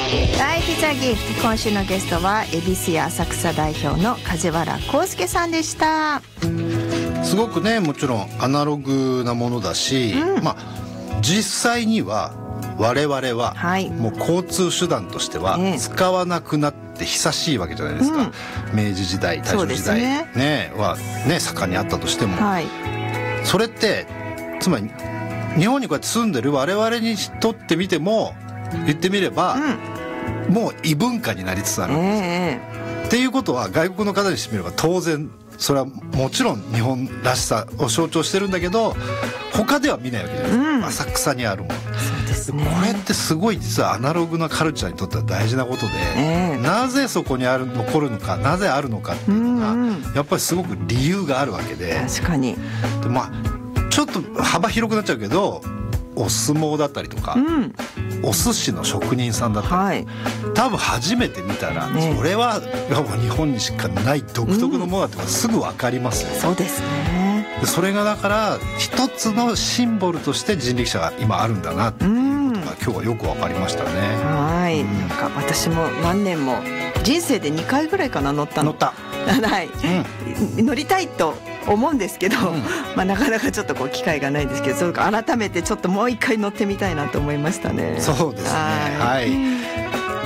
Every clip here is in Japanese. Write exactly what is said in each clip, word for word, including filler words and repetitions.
ライフイズアギフト、今週のゲストは恵比寿屋浅草代表の梶原康介さんでした。 すごくね、もちろんアナログなものだし、うん、まあ実際には我々はもう交通手段としては使わなくなって久しいわけじゃないですか、うん、明治時代、大正時代、ねね、は、ね、盛んにあったとしても、はい、それってつまり日本にこうやって住んでる我々にとってみても言ってみれば、うん、もう異文化になりつつあるんですよ、えー、っていうことは外国の方にしてみれば当然それはもちろん日本らしさを象徴してるんだけど他では見ないわけじゃないですか、うん、浅草にあるもの。そうですね、これってすごい実はアナログなカルチャーにとっては大事なことで、えー、なぜそこにある残るのか、なぜあるのかっていうのが、うんうん、やっぱりすごく理由があるわけで、 確かにで、まあ、ちょっと幅広くなっちゃうけどお相撲だったりとか、うん、お寿司の職人さんだったり、はい、多分初めて見たら、ね、それは日本にしかない独特のものだってすぐ分かりますよ、 うん、そうですね。 でそれがだから一つのシンボルとして人力車が今あるんだなっていうことが今日はよく分かりましたね。 はい、うん、なんか私も何年も人生でにかいぐらいかな乗ったの。 乗った、 はい、うん、乗りたいと思うんですけど、うん、まあ、なかなかちょっとこう機会がないんですけど、それから改めてちょっともう一回乗ってみたいなと思いましたね。 そうですね、はい、はい、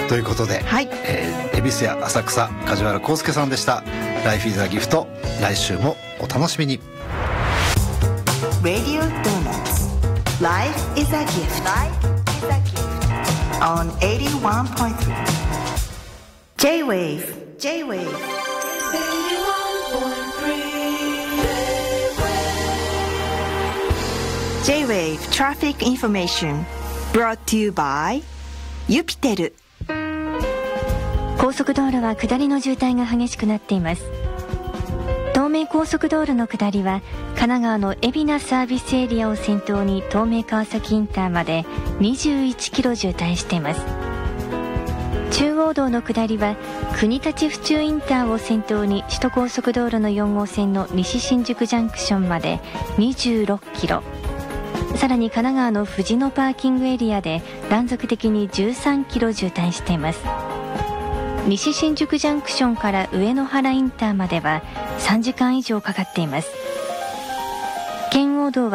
ということで、はい、えー、恵比寿屋浅草梶原康介さんでした。ライフイズアギフト、来週もお楽しみに。 Radio Donuts Life is a gift on エイティワンポイントスリー J-Wave J-Wave J-Wave Traffic Information brought to you by ユピテル。 高速道路は下りの渋滞が激しくなっています。東名高速道路の下りは神奈川の海老名サービスエリアを先頭に東名川崎インターまでにじゅういちキロ渋滞しています。中央道の下りは国立府中インターを先頭に首都高速道路のよん号線の西新宿ジャンクションまでにじゅうろっキロ、さらに神奈川の藤野パーキングエリアで断続的にじゅうさんキロ渋滞しています。西新宿ジャンクションから上野原インターまではさんじかん以上かかっています。圏央道は